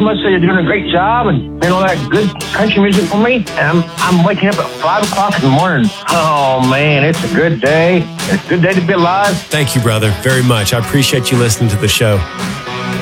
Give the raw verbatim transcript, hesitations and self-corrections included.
much that you're doing a great job and playing all that good country music for me. And I'm, I'm waking up at five o'clock in the morning. Oh, man, it's a good day. It's a good day to be alive. Thank you, brother, very much. I appreciate you listening to the show.